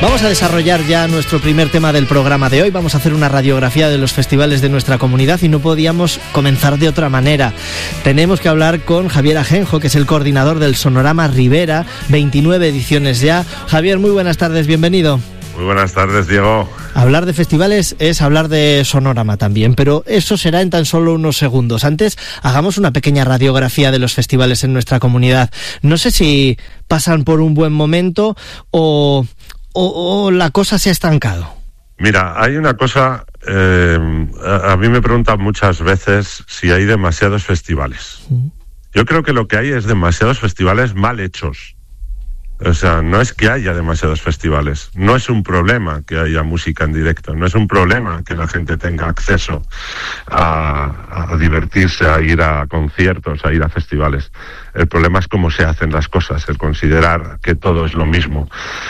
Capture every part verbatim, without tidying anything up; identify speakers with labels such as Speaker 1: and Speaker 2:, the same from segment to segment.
Speaker 1: Vamos a desarrollar ya nuestro primer tema del programa de hoy. Vamos a hacer una radiografía de los festivales de nuestra comunidad y no podíamos comenzar de otra manera. Tenemos que hablar con Javier Ajenjo, que es el coordinador del Sonorama Ribera, veintinueve ediciones ya. Javier, muy buenas tardes, bienvenido.
Speaker 2: Muy buenas tardes, Diego.
Speaker 1: Hablar de festivales es hablar de Sonorama también, pero eso será en tan solo unos segundos. Antes, hagamos una pequeña radiografía de los festivales en nuestra comunidad. No sé si pasan por un buen momento o, o, o la cosa se ha estancado.
Speaker 2: Mira, hay una cosa, eh, a, a mí me preguntan muchas veces si hay demasiados festivales. Mm. Yo creo que lo que hay es demasiados festivales mal hechos. O sea, no es que haya demasiados festivales, no es un problema que haya música en directo, no es un problema que la gente tenga acceso a, a divertirse, a ir a conciertos, a ir a festivales. El problema es cómo se hacen las cosas, el considerar que todo es lo mismo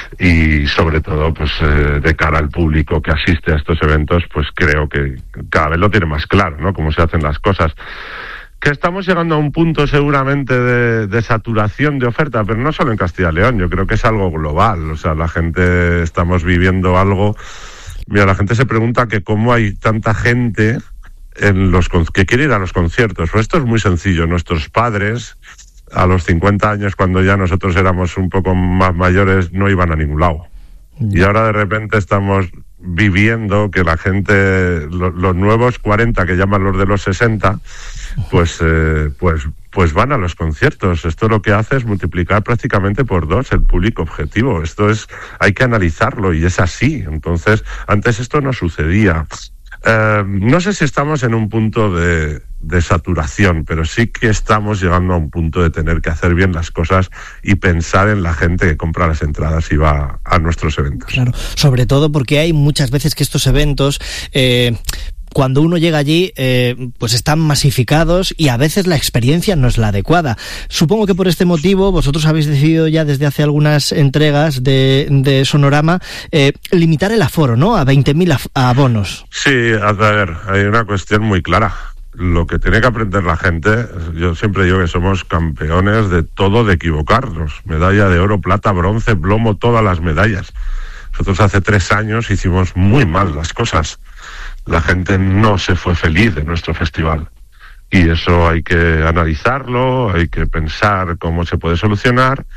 Speaker 2: y sobre todo pues eh, de cara al público que asiste a estos eventos, pues creo que cada vez lo tiene más claro, ¿no? Cómo se hacen las cosas. Que estamos llegando a un punto seguramente de, de saturación de oferta, pero no solo en Castilla y León, yo creo que es algo global, o sea, la gente, estamos viviendo algo, mira, la gente se pregunta que cómo hay tanta gente en los que quiere ir a los conciertos, pues esto es muy sencillo, nuestros padres a los cincuenta años, cuando ya nosotros éramos un poco más mayores, no iban a ningún lado, y ahora de repente estamos viviendo que la gente, lo, los nuevos cuarenta que llaman los de los sesenta, pues eh, pues pues van a los conciertos. Esto lo que hace es multiplicar prácticamente por dos el público objetivo. Esto es, hay que analizarlo y es así. Entonces, antes esto no sucedía. Eh, no sé si estamos en un punto de, de saturación, pero sí que estamos llegando a un punto de tener que hacer bien las cosas y pensar en la gente que compra las entradas y va a nuestros eventos.
Speaker 1: Claro, sobre todo porque hay muchas veces que estos eventos... Eh, cuando uno llega allí, eh, pues están masificados y a veces la experiencia no es la adecuada. Supongo que por este motivo vosotros habéis decidido ya desde hace algunas entregas de, de Sonorama eh, limitar el aforo, ¿no? A veinte mil abonos.
Speaker 2: Sí, a ver, hay una cuestión muy clara. Lo que tiene que aprender la gente, yo siempre digo que somos campeones de todo, de equivocarnos. Medalla de oro, plata, bronce, plomo, todas las medallas. Nosotros hace tres años hicimos muy mal las cosas. La gente no se fue feliz de nuestro festival y eso hay que analizarlo, hay que pensar cómo se puede solucionar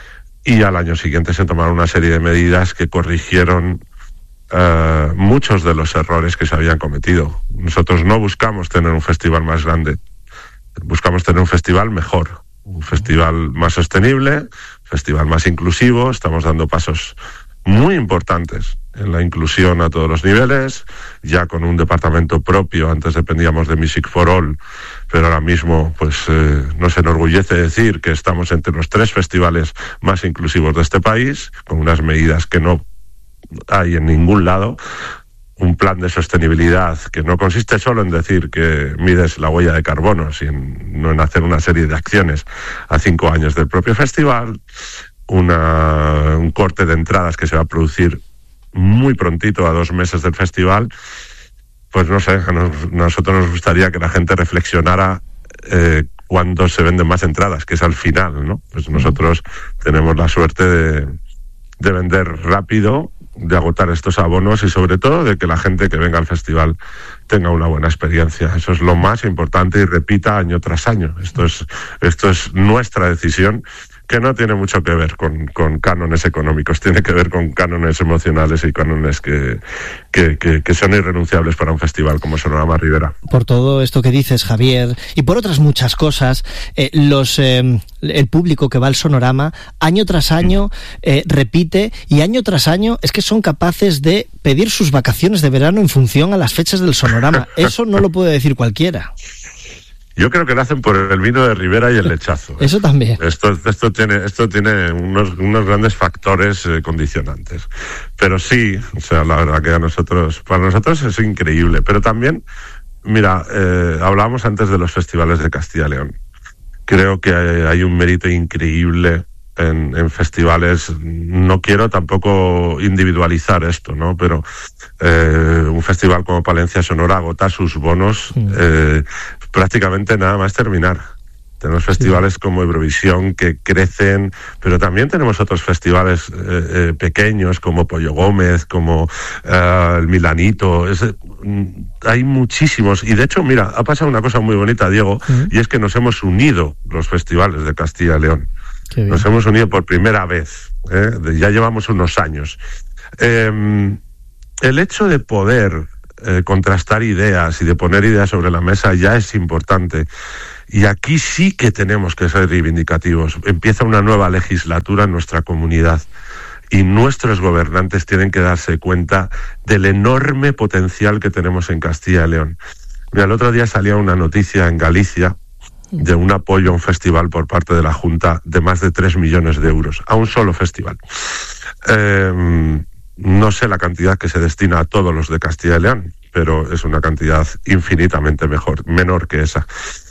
Speaker 2: y al año siguiente se tomaron una serie de medidas que corrigieron uh, muchos de los errores que se habían cometido. Nosotros no buscamos tener un festival más grande, buscamos tener un festival mejor, un festival más sostenible, un festival más inclusivo. Estamos dando pasos muy importantes en la inclusión a todos los niveles, ya con un departamento propio. Antes dependíamos de Music for All, pero ahora mismo pues eh, nos enorgullece decir que estamos entre los tres festivales más inclusivos de este país, con unas medidas que no hay en ningún lado, un plan de sostenibilidad que no consiste solo en decir que mides la huella de carbono, sino en hacer una serie de acciones a cinco años del propio festival, una, un corte de entradas que se va a producir muy prontito, a dos meses del festival. Pues no sé, a nosotros nos gustaría que la gente reflexionara eh, cuándo se venden más entradas, que es al final, ¿no? Pues nosotros tenemos la suerte de, de vender rápido, de agotar estos abonos y sobre todo de que la gente que venga al festival tenga una buena experiencia. Eso es lo más importante y repita año tras año. Esto es, esto es nuestra decisión, que no tiene mucho que ver con, con cánones económicos, tiene que ver con cánones emocionales y cánones que, que, que, que son irrenunciables para un festival como Sonorama Ribera.
Speaker 1: Por todo esto que dices, Javier, y por otras muchas cosas, eh, los eh, el público que va al Sonorama, año tras año, eh, repite, y año tras año es que son capaces de pedir sus vacaciones de verano en función a las fechas del Sonorama. Eso no lo puede decir cualquiera.
Speaker 2: Yo creo que lo hacen por el vino de Ribera y el lechazo. ¿eh?
Speaker 1: Eso también.
Speaker 2: Esto, esto tiene, esto tiene unos, unos grandes factores eh, condicionantes. Pero sí, o sea, la verdad que a nosotros, para nosotros es increíble. Pero también, mira, eh, hablábamos antes de los festivales de Castilla y León. Creo que hay, hay un mérito increíble en, en festivales. No quiero tampoco individualizar esto, ¿no? Pero eh, un festival como Palencia Sonora agota sus bonos eh, prácticamente nada más terminar. Tenemos festivales sí. como Eurovisión que crecen, pero también tenemos otros festivales eh, eh, pequeños como Pollo Gómez, como eh, el Milanito. Es, hay muchísimos. Y de hecho, mira, ha pasado una cosa muy bonita, Diego, ¿Mm? y es que nos hemos unido los festivales de Castilla y León. Nos hemos unido por primera vez. ¿eh? Ya llevamos unos años. Eh, el hecho de poder eh, contrastar ideas y de poner ideas sobre la mesa ya es importante. Y aquí sí que tenemos que ser reivindicativos. Empieza una nueva legislatura en nuestra comunidad y nuestros gobernantes tienen que darse cuenta del enorme potencial que tenemos en Castilla y León. Mira, el otro día salía una noticia en Galicia de un apoyo a un festival por parte de la Junta de más de tres millones de euros, a un solo festival. Eh, no sé la cantidad que se destina a todos los de Castilla y León, pero es una cantidad infinitamente mejor, menor que esa.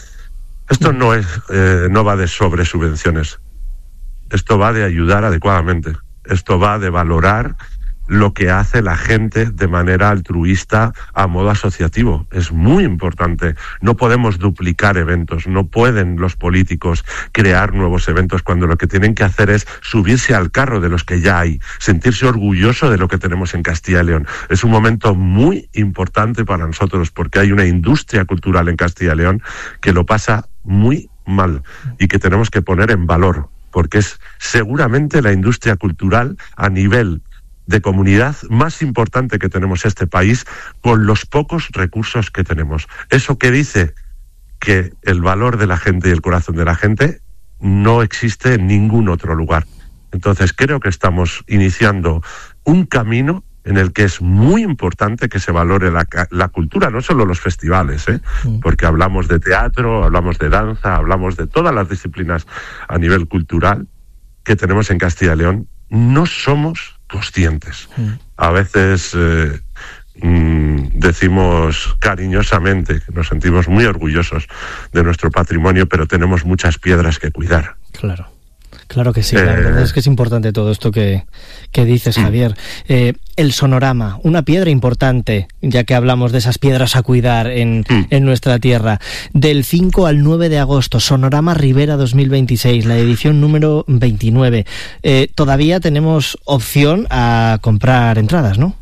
Speaker 2: Esto no es, eh, no va de sobresubvenciones. Esto va de ayudar adecuadamente. Esto va de valorar lo que hace la gente de manera altruista a modo asociativo. Es muy importante. No podemos duplicar eventos. No pueden los políticos crear nuevos eventos cuando lo que tienen que hacer es subirse al carro de los que ya hay, sentirse orgulloso de lo que tenemos en Castilla y León. Es un momento muy importante para nosotros porque hay una industria cultural en Castilla y León que lo pasa muy mal y que tenemos que poner en valor porque es seguramente la industria cultural a nivel de comunidad más importante que tenemos este país con los pocos recursos que tenemos. Eso que dice que el valor de la gente y el corazón de la gente no existe en ningún otro lugar. Entonces creo que estamos iniciando un camino en el que es muy importante que se valore la, la cultura, no solo los festivales, ¿eh? Sí. Porque hablamos de teatro, hablamos de danza, hablamos de todas las disciplinas a nivel cultural que tenemos en Castilla y León. No somos conscientes. Sí. A veces eh, mmm, decimos cariñosamente que nos sentimos muy orgullosos de nuestro patrimonio, pero tenemos muchas piedras que cuidar.
Speaker 1: Claro. Claro que sí, la eh, verdad es que es importante todo esto que, que dices, Javier. Eh, el sonorama, una piedra importante, ya que hablamos de esas piedras a cuidar en, en nuestra tierra. Del cinco al nueve de agosto, Sonorama Ribera dos mil veintiséis, la edición número veintinueve. Eh, todavía tenemos opción a comprar entradas, ¿no?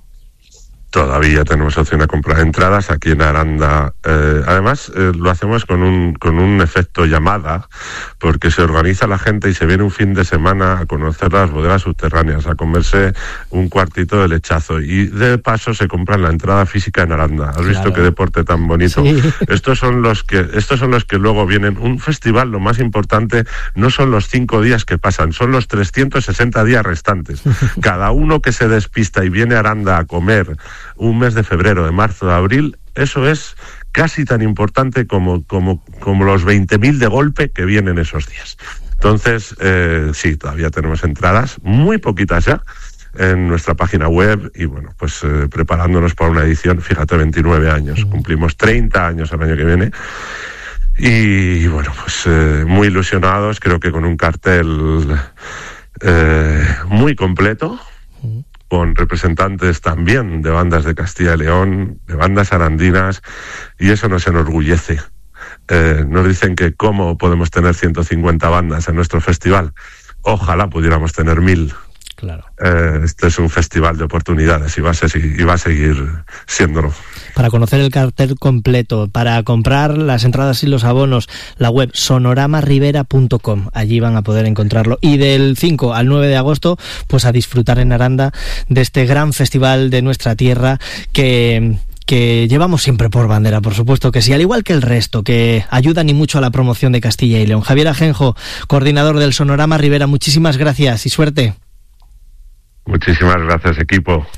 Speaker 2: Todavía tenemos opción a comprar entradas aquí en Aranda. Eh, además, eh, lo hacemos con un con un efecto llamada, porque se organiza la gente y se viene un fin de semana a conocer las bodegas subterráneas, a comerse un cuartito de lechazo y de paso se compran la entrada física en Aranda. ¿Has claro. visto qué deporte tan bonito? Sí. Estos son los que estos son los que luego vienen. Un festival, lo más importante, no son los cinco días que pasan, son los trescientos sesenta días restantes. Cada uno que se despista y viene a Aranda a comer un mes de febrero, de marzo, de abril, eso es casi tan importante como, como, como los veinte mil de golpe que vienen esos días. Entonces, eh, sí, todavía tenemos entradas, muy poquitas ya, en nuestra página web y bueno, pues eh, preparándonos para una edición, fíjate, veintinueve años, cumplimos treinta años el año que viene. Y bueno, pues eh, muy ilusionados, creo que con un cartel eh, muy completo, con representantes también de bandas de Castilla y León, de bandas arandinas, y eso nos enorgullece. Eh, nos dicen que cómo podemos tener ciento cincuenta bandas en nuestro festival. Ojalá pudiéramos tener mil.
Speaker 1: Claro.
Speaker 2: Eh, este es un festival de oportunidades y va a ser, y va a seguir siéndolo.
Speaker 1: Para conocer el cartel completo, para comprar las entradas y los abonos, la web sonorama ribera punto com, allí van a poder encontrarlo. Y del cinco al nueve de agosto, pues a disfrutar en Aranda de este gran festival de nuestra tierra que... que llevamos siempre por bandera, por supuesto que sí, al igual que el resto, que ayudan y mucho a la promoción de Castilla y León. Javier Ajenjo, coordinador del Sonorama Ribera, muchísimas gracias y suerte.
Speaker 2: Muchísimas gracias, equipo.